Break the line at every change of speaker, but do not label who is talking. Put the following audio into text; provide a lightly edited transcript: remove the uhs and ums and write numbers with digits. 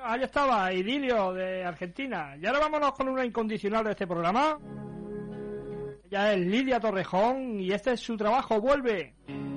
ahí estaba, Idilio de Argentina. Y ahora vámonos con una incondicional de este programa. Ella es Lidia Torrejón y este es su trabajo, Vuelve.